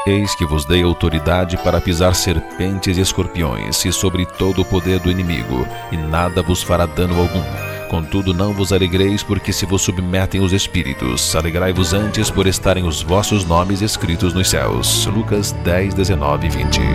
Eis que vos dei autoridade para pisar serpentes e escorpiões, e sobre todo o poder do inimigo, e nada vos fará dano algum. Contudo, não vos alegreis porque se vos submetem os espíritos. Alegrai-vos antes por estarem os vossos nomes escritos nos céus. Lucas 10, 19 e 20.